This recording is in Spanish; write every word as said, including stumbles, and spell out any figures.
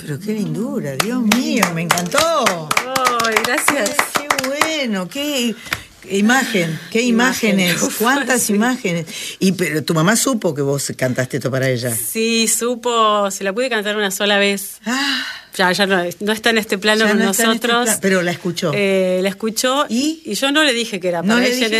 pero qué lindura, Dios mío, me encantó. Ay, gracias. Qué, qué bueno, qué imagen, qué imágenes, Imagen. cuántas Sí. imágenes. Y pero tu mamá supo que vos cantaste esto para ella. Sí, supo, se la pude cantar una sola vez. Ah, Ya, ya no, no está en este plano ya con no está en este nosotros. plan, pero la escuchó. Eh, la escuchó ¿Y? y yo no le dije que era No para le ella. dije